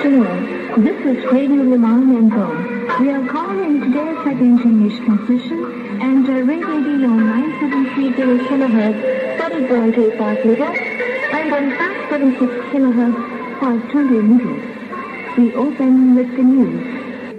afternoon. This is Radio Limon and Bone. We are calling today's second English transmission and radio on 9730 kHz 30.85 meters and on 576 kHz 520 meters. We open with the news.